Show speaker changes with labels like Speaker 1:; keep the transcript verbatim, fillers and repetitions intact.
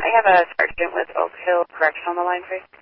Speaker 1: I have a sergeant with Oak Hill Correctional on the line, please.